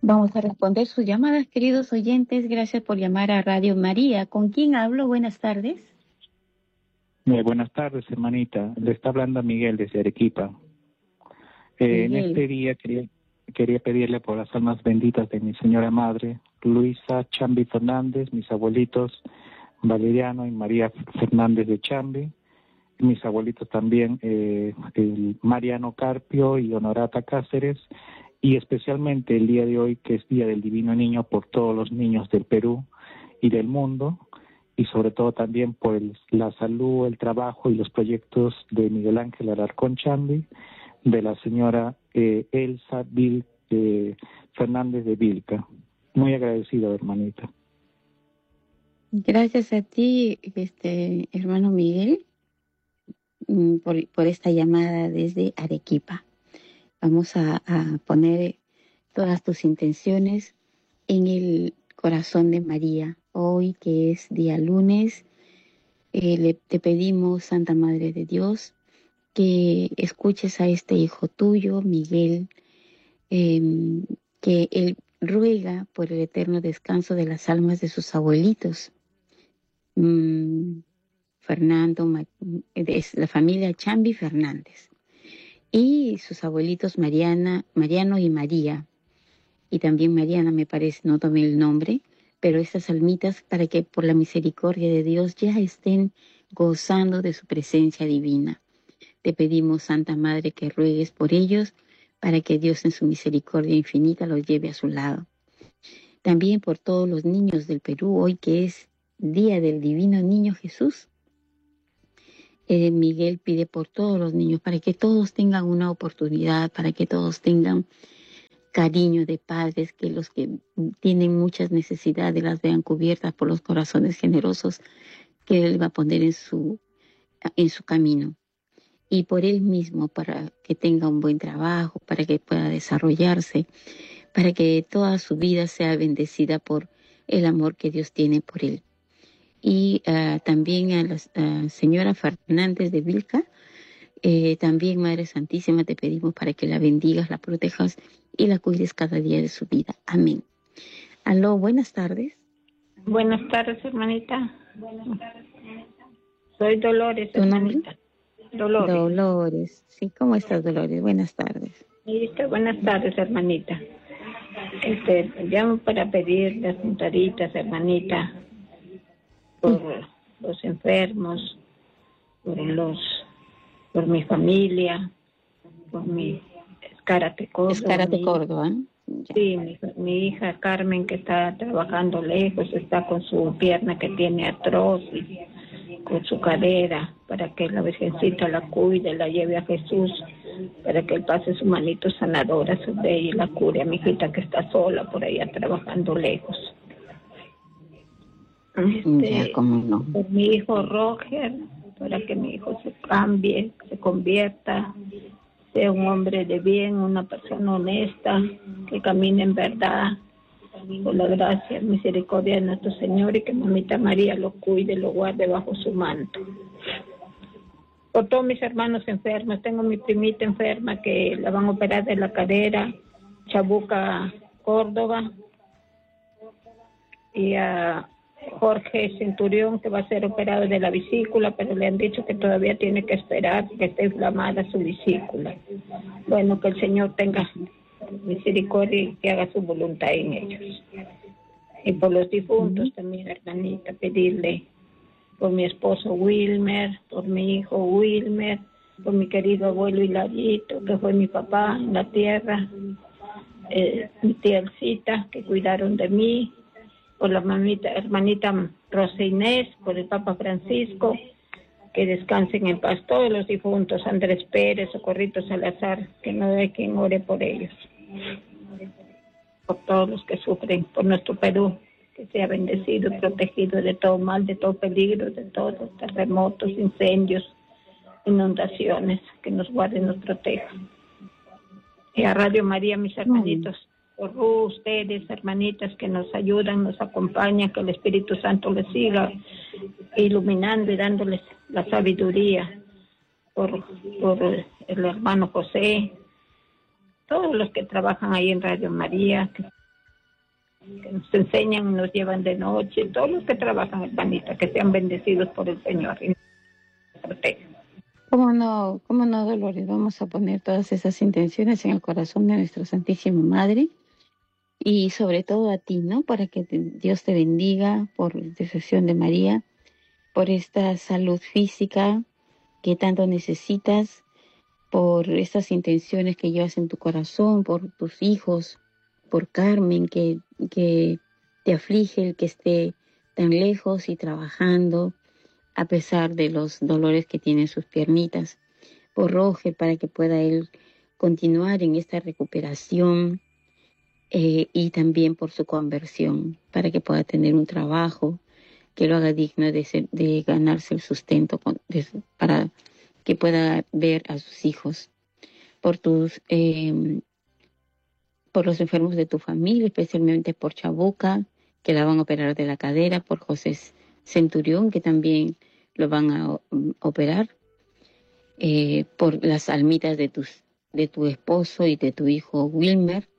Vamos a responder sus llamadas, queridos oyentes. Gracias por llamar a Radio María. ¿Con quién hablo? Buenas tardes. Buenas tardes, hermanita. Le está hablando Miguel desde Arequipa. En este día quería pedirle por las almas benditas de mi señora madre, Luisa Chambi Fernández, mis abuelitos Valeriano y María Fernández de Chambi, mis abuelitos también, Mariano Carpio y Honorata Cáceres, y especialmente el día de hoy, que es Día del Divino Niño, por todos los niños del Perú y del mundo, y sobre todo también por la salud, el trabajo y los proyectos de Miguel Ángel Alarcón Chambi, de la señora Elsa Fernández de Vilca. Muy agradecido, hermanita. Gracias a ti, hermano Miguel, por esta llamada desde Arequipa. Vamos a poner todas tus intenciones en el corazón de María. Hoy, que es día lunes, te pedimos, Santa Madre de Dios, que escuches a este hijo tuyo, Miguel, que él ruega por el eterno descanso de las almas de sus abuelitos. Fernando, es la familia Chambi Fernández, y sus abuelitos Mariano y María, y también Mariana, me parece, no tomé el nombre, pero estas almitas, para que por la misericordia de Dios ya estén gozando de su presencia divina. Te pedimos, Santa Madre, que ruegues por ellos, para que Dios en su misericordia infinita los lleve a su lado. También por todos los niños del Perú, hoy que es Día del Divino Niño Jesús. Miguel pide por todos los niños, para que todos tengan una oportunidad, para que todos tengan cariño de padres, que los que tienen muchas necesidades las vean cubiertas por los corazones generosos que Él va a poner en su camino. Y por Él mismo, para que tenga un buen trabajo, para que pueda desarrollarse, para que toda su vida sea bendecida por el amor que Dios tiene por Él. Y también a la señora Fernández de Vilca, también, Madre Santísima, te pedimos para que la bendigas, la protejas y la cuides cada día de su vida. Amén. Aló, buenas tardes. Buenas tardes, hermanita. Soy Dolores, hermanita. Dolores. Sí, ¿cómo estás, Dolores? Buenas tardes. Buenas tardes, hermanita. Llamo para pedir las juntaditas, hermanita, por los enfermos, por mi familia, por mi Escárate Córdoba. Escárate Córdoba. Sí, mi hija Carmen, que está trabajando lejos, está con su pierna que tiene artrosis, con su cadera, para que la Virgencita la cuide, la lleve a Jesús, para que Él pase su manito sanadora sobre ella y la cure a mi hijita que está sola por allá trabajando lejos. ¿Cómo no? Por mi hijo Roger, para que mi hijo se cambie, se convierta, sea un hombre de bien, una persona honesta, que camine en verdad, por la gracia y misericordia de nuestro Señor, y que mamita María lo cuide, lo guarde bajo su manto. Por todos mis hermanos enfermos, tengo mi primita enferma que la van a operar de la cadera, Chabuca, Córdoba, y a Jorge Centurión, que va a ser operado de la vesícula, pero le han dicho que todavía tiene que esperar, que esté inflamada su vesícula. Bueno, que el Señor tenga misericordia y que haga su voluntad en ellos. Y por los difuntos también, hermanita, pedirle por mi esposo Wilmer, por mi hijo Wilmer, por mi querido abuelo Hilarito, que fue mi papá en la tierra, mi tía Elcita, que cuidaron de mí, por la hermanita Rosa Inés, por el Papa Francisco, que descansen en paz todos los difuntos, Andrés Pérez, Socorrito Salazar, que no hay quien ore por ellos. Por todos los que sufren, por nuestro Perú, que sea bendecido y protegido de todo mal, de todo peligro, de todos terremotos, incendios, inundaciones, que nos guarde y nos proteja. Y a Radio María, mis hermanitos, por ustedes, hermanitas, que nos ayudan, nos acompañan, que el Espíritu Santo les siga iluminando y dándoles la sabiduría, por el hermano José, todos los que trabajan ahí en Radio María, que que nos enseñan, nos llevan de noche, todos los que trabajan, hermanita, que sean bendecidos por el Señor y nos protejan. Cómo no, Dolores? Vamos a poner todas esas intenciones en el corazón de nuestra Santísima Madre y sobre todo a ti, ¿no? Para que Dios te bendiga por la intercesión de María, por esta salud física que tanto necesitas, por estas intenciones que llevas en tu corazón, por tus hijos, por Carmen, que te aflige el que esté tan lejos y trabajando a pesar de los dolores que tiene en sus piernitas, por Roger para que pueda él continuar en esta recuperación y también por su conversión, para que pueda tener un trabajo que lo haga digno de ganarse el sustento para que pueda ver a sus hijos, por los enfermos de tu familia, especialmente por Chabuca, que la van a operar de la cadera, por José Centurión, que también lo van a operar, por las almitas de tu esposo y de tu hijo Wilmer,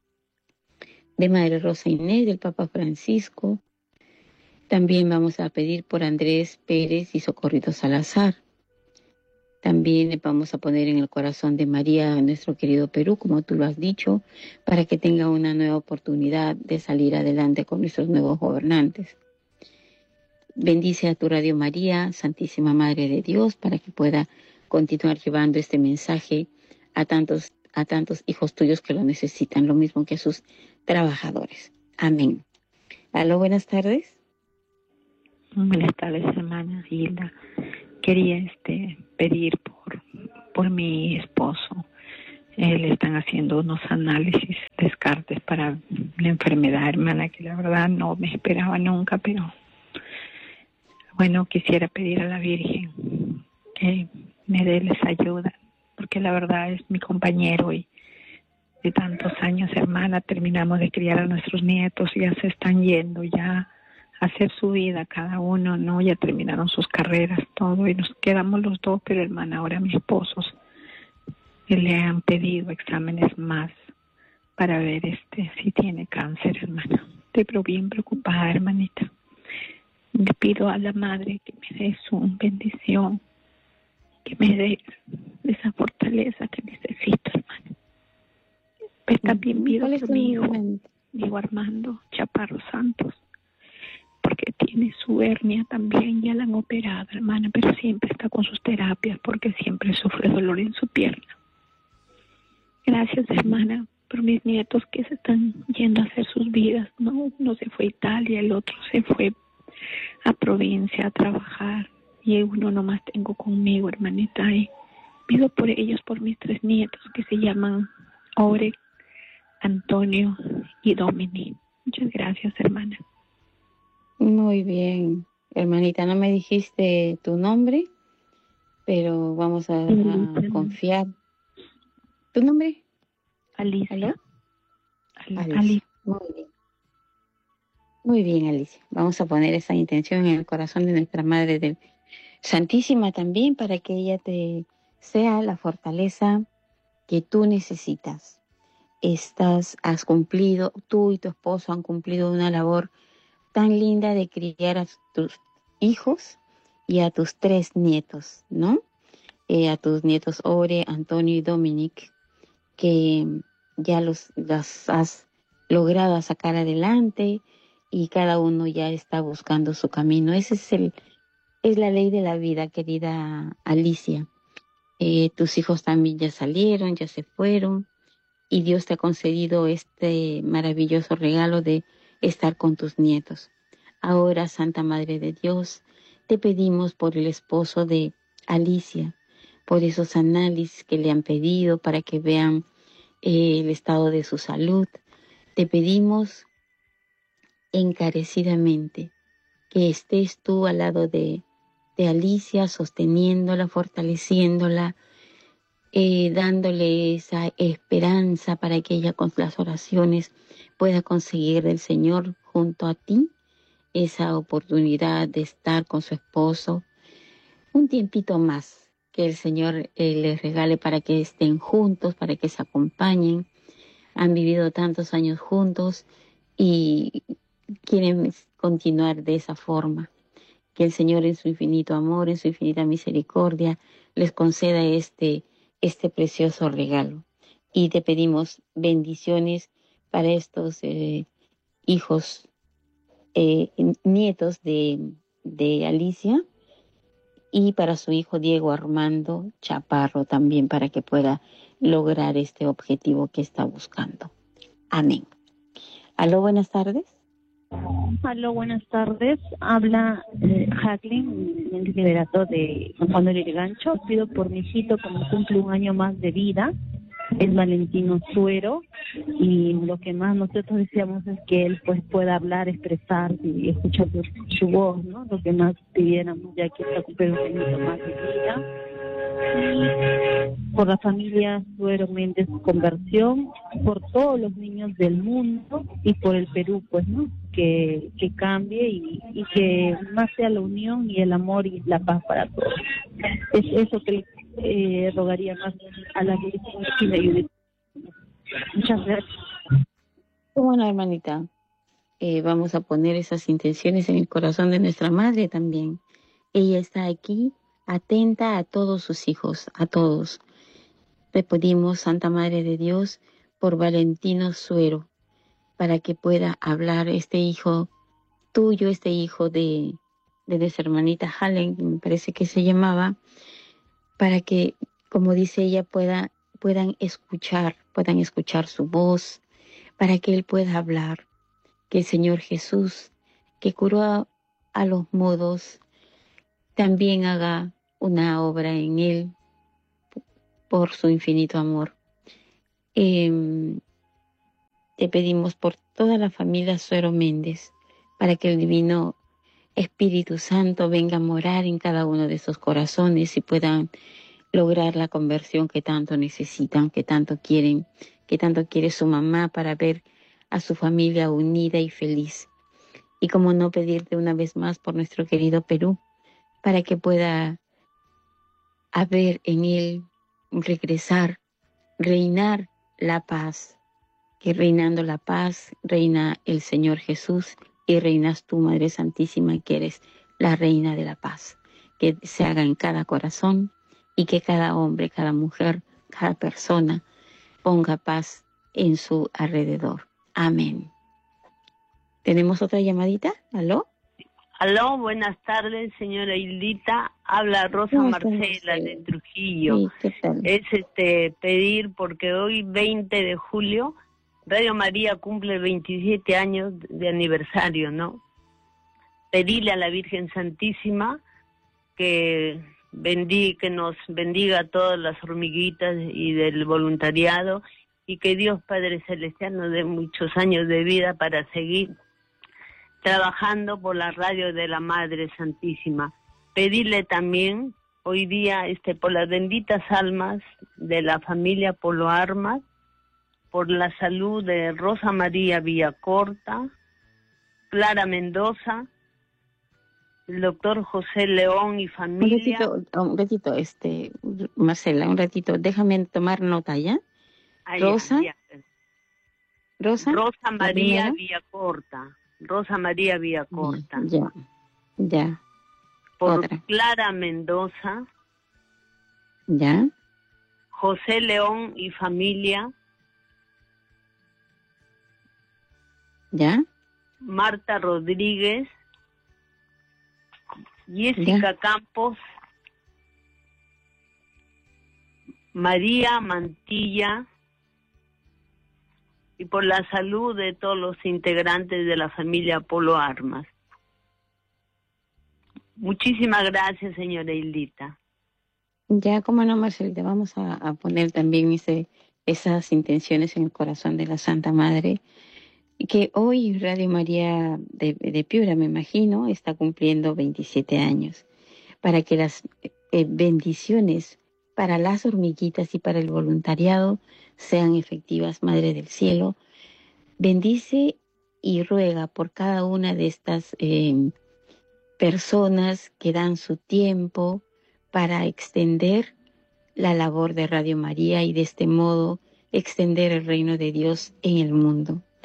de Madre Rosa Inés, del Papa Francisco. También vamos a pedir por Andrés Pérez y Socorrito Salazar. También le vamos a poner en el corazón de María a nuestro querido Perú, como tú lo has dicho, para que tenga una nueva oportunidad de salir adelante con nuestros nuevos gobernantes. Bendice a tu Radio María, Santísima Madre de Dios, para que pueda continuar llevando este mensaje a tantos hijos tuyos que lo necesitan, lo mismo que a sus trabajadores. Amén. Aló, buenas tardes. Buenas tardes, hermana Hilda. Quería pedir por mi esposo. Le están haciendo unos análisis, descartes para la enfermedad, hermana, que la verdad no me esperaba nunca, pero bueno, quisiera pedir a la Virgen que me dé les ayuda, porque la verdad es mi compañero y de tantos años, hermana, terminamos de criar a nuestros nietos y ya se están yendo ya a hacer su vida cada uno, ¿no? Ya terminaron sus carreras, todo, y nos quedamos los dos, pero hermana, ahora mis esposos le han pedido exámenes más para ver si tiene cáncer, hermana. Estoy pero bien preocupada, hermanita. Le pido a la Madre que me dé su bendición, que me dé esa fortaleza que necesito, hermana. Pero también pido por mi hijo, Diego Armando Chaparro Santos, porque tiene su hernia también, ya la han operado, hermana, pero siempre está con sus terapias porque siempre sufre dolor en su pierna. Gracias, hermana, por mis nietos que se están yendo a hacer sus vidas, ¿no? Uno se fue a Italia, el otro se fue a provincia a trabajar y uno nomás tengo conmigo, hermanita, y pido por ellos, por mis 3 nietos que se llaman Ore, Antonio y Domini. Muchas gracias, hermana. Muy bien, hermanita, no me dijiste tu nombre, pero vamos a confiar. ¿Tu nombre? Alicia. ¿Aló? Alicia. Muy bien. Muy bien, Alicia. Vamos a poner esa intención en el corazón de nuestra Madre del Santísima también para que ella te sea la fortaleza que tú necesitas. Has cumplido, tú y tu esposo han cumplido una labor tan linda de criar a tus hijos y a tus 3 nietos, ¿no? A tus nietos Ore, Antonio y Dominic, que ya los has logrado sacar adelante y cada uno ya está buscando su camino. Ese es la ley de la vida, querida Alicia. Tus hijos también ya salieron, ya se fueron y Dios te ha concedido este maravilloso regalo de estar con tus nietos. Ahora, Santa Madre de Dios, te pedimos por el esposo de Alicia, por esos análisis que le han pedido para que vean el estado de su salud. Te pedimos encarecidamente que estés tú al lado de Alicia, sosteniéndola, fortaleciéndola, dándole esa esperanza para que ella con las oraciones pueda conseguir del Señor junto a ti esa oportunidad de estar con su esposo un tiempito más, que el Señor les regale para que estén juntos, para que se acompañen. Han vivido tantos años juntos y quieren continuar de esa forma. Que el Señor en su infinito amor, en su infinita misericordia, les conceda este precioso regalo. Y te pedimos bendiciones para estos hijos, nietos de Alicia, y para su hijo Diego Armando Chaparro también, para que pueda lograr este objetivo que está buscando. Amén. Aló, buenas tardes. Aló, buenas tardes. Habla Jacqueline, el liberato de San Juan del Gancho. Pido por mi hijito, como cumple un año más de vida, es Valentino Suero, y lo que más nosotros deseamos es que él pues pueda hablar, expresar y escuchar su voz, ¿no? Lo que más pidiéramos, ya que está cumpliendo un año más de vida. Y por la familia Suero Méndez Conversión, por todos los niños del mundo y por el Perú, pues, ¿no? Que cambie y que más sea la unión y el amor y la paz para todos. Es eso que rogaría más a la Virgen y le ayude. Muchas gracias. Bueno, hermanita, vamos a poner esas intenciones en el corazón de nuestra madre también. Ella está aquí, atenta a todos sus hijos, a todos. Le pedimos, Santa Madre de Dios, por Valentino Suero, para que pueda hablar este hijo tuyo, este hijo de nuestra hermanita Helen, me parece que se llamaba, para que, como dice ella, puedan escuchar su voz, para que él pueda hablar, que el Señor Jesús, que curó a los mudos, también haga una obra en él por su infinito amor. Te pedimos por toda la familia Suero Méndez, para que el Divino Espíritu Santo venga a morar en cada uno de esos corazones y puedan lograr la conversión que tanto necesitan, que tanto quiere su mamá, para ver a su familia unida y feliz. Y como no, pedirte una vez más por nuestro querido Perú, para que pueda haber en él reinar la paz, que reinando la paz reina el Señor Jesús y reinas tú, Madre Santísima, que eres la reina de la paz. Que se haga en cada corazón y que cada hombre, cada mujer, cada persona ponga paz en su alrededor. Amén. ¿Tenemos otra llamadita? ¿Aló? Aló, buenas tardes, señora Hildita. Habla Rosa Marcela de Trujillo. Sí, ¿qué tal? Es pedir, porque hoy 20 de julio Radio María cumple 27 años de aniversario, ¿no? Pedirle a la Virgen Santísima que nos bendiga a todas las hormiguitas y del voluntariado, y que Dios Padre Celestial nos dé muchos años de vida para seguir trabajando por la radio de la Madre Santísima. Pedirle también hoy día por las benditas almas de la familia Polo Armas, por la salud de Rosa María Villacorta, Clara Mendoza, el doctor José León y familia. Un ratito, Marcela, un ratito, déjame tomar nota, ¿ya? Rosa. Rosa María Villacorta. Rosa María Villacorta. Ya. Por Otra. Clara Mendoza. Ya. José León y familia. Ya. Marta Rodríguez. Jessica Campos. María Mantilla. Y por la salud de todos los integrantes de la familia Polo Armas. Muchísimas gracias, señora Hildita. Ya, como no, Marcelita, vamos a poner también esas intenciones en el corazón de la Santa Madre, que hoy Radio María de Piura, me imagino, está cumpliendo 27 años, para que las bendiciones para las hormiguitas y para el voluntariado sean efectivas. Madre del Cielo, bendice y ruega por cada una de estas personas que dan su tiempo para extender la labor de Radio María y de este modo extender el reino de Dios en el mundo.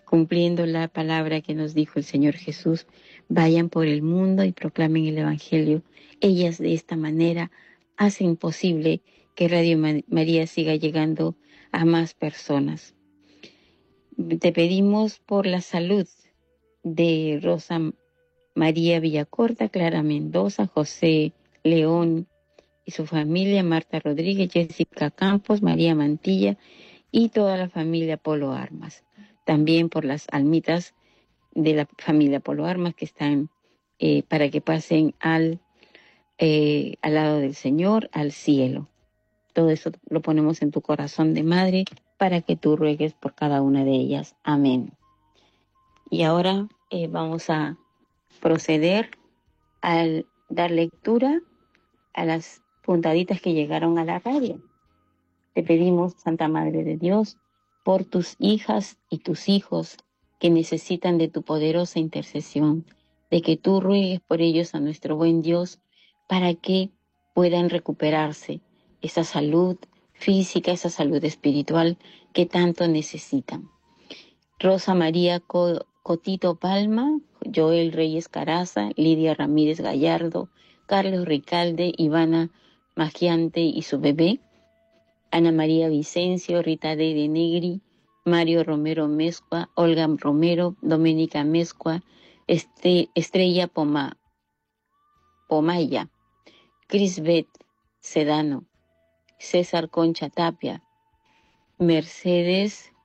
cumpliendo la palabra que nos dijo el Señor Jesús, vayan por el mundo y proclamen el Evangelio. Ellas de esta manera hacen posible que Radio María siga llegando a más personas. Te pedimos por la salud de Rosa María Villacorta, Clara Mendoza, José León y su familia, Marta Rodríguez, Jessica Campos, María Mantilla y toda la familia Polo Armas. También por las almitas de la familia Polo Armas que están para que pasen al lado del Señor, al cielo. Todo eso lo ponemos en tu corazón de madre para que tú ruegues por cada una de ellas. Amén. Y ahora vamos a proceder al dar lectura a las puntaditas que llegaron a la radio. Te pedimos, Santa Madre de Dios, por tus hijas y tus hijos que necesitan de tu poderosa intercesión, de que tú ruegues por ellos a nuestro buen Dios para que puedan recuperarse esa salud física, esa salud espiritual que tanto necesitan. Rosa María Cotito Palma, Joel Reyes Caraza, Lidia Ramírez Gallardo, Carlos Ricalde, Ivana Magiante y su bebé, Ana María Vicencio, Rita de Negri, Mario Romero Mezcua, Olga Romero, Doménica Mezcua, Estrella Pomaya, Crisbet Sedano, César Concha Tapia, Mercedes,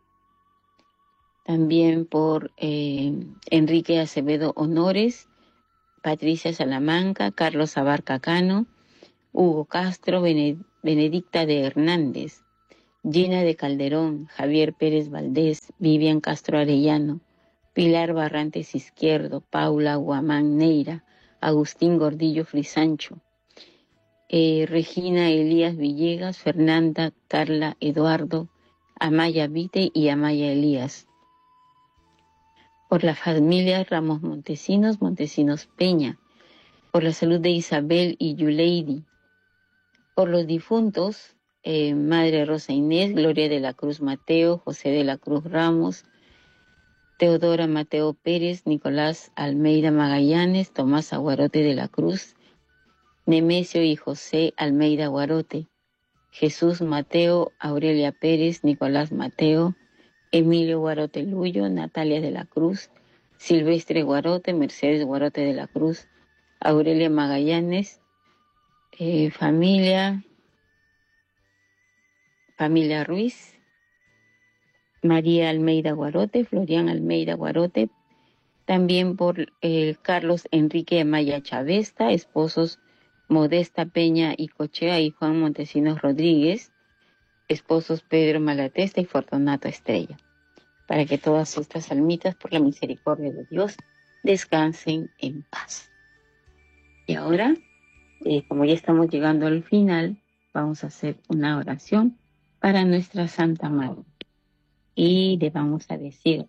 también por Enrique Acevedo Honores, Patricia Salamanca, Carlos Abarca Cano, Hugo Castro, Benedicta de Hernández, Gina de Calderón, Javier Pérez Valdés, Vivian Castro Arellano, Pilar Barrantes Izquierdo, Paula Guamán Neira, Agustín Gordillo Frisancho, Regina Elías Villegas, Fernanda Carla Eduardo, Amaya Vite y Amaya Elías. Por la familia Ramos Montesinos Peña, por la salud de Isabel y Yuleidi, por los difuntos, Madre Rosa Inés, Gloria de la Cruz Mateo, José de la Cruz Ramos, Teodora Mateo Pérez, Nicolás Almeida Magallanes, Tomás Aguarote de la Cruz, Nemesio y José Almeida Guarote, Jesús Mateo, Aurelia Pérez, Nicolás Mateo, Emilio Guarote Luyo, Natalia de la Cruz, Silvestre Guarote, Mercedes Guarote de la Cruz, Aurelia Magallanes, familia Ruiz, María Almeida Guarote, Florian Almeida Guarote, también por Carlos Enrique Amaya Chavesta, esposos Modesta Peña y Cochea y Juan Montesinos Rodríguez, esposos Pedro Malatesta y Fortunato Estrella, para que todas estas almitas, por la misericordia de Dios, descansen en paz. Y ahora, como ya estamos llegando al final, vamos a hacer una oración para nuestra Santa Madre. Y le vamos a decir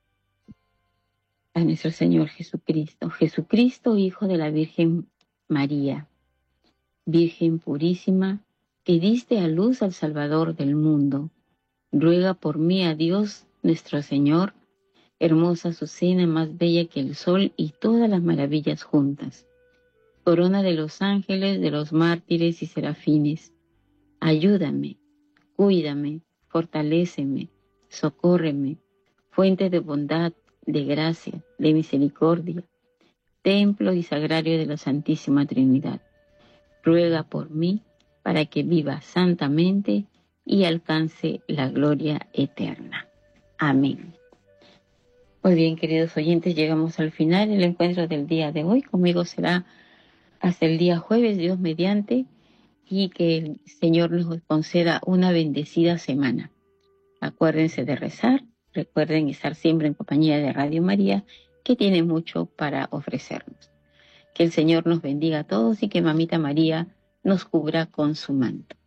a nuestro Señor Jesucristo: Jesucristo, Hijo de la Virgen María, Virgen purísima, que diste a luz al Salvador del mundo, ruega por mí a Dios nuestro Señor, hermosa Azucena, más bella que el sol y todas las maravillas juntas, corona de los ángeles, de los mártires y serafines, ayúdame, cuídame, fortaléceme, socórreme, fuente de bondad, de gracia, de misericordia, templo y sagrario de la Santísima Trinidad. Ruega por mí para que viva santamente y alcance la gloria eterna. Amén. Muy bien, queridos oyentes, llegamos al final del encuentro del día de hoy. Conmigo será hasta el día jueves, Dios mediante, y que el Señor nos conceda una bendecida semana. Acuérdense de rezar, recuerden estar siempre en compañía de Radio María, que tiene mucho para ofrecernos. Que el Señor nos bendiga a todos y que Mamita María nos cubra con su manto.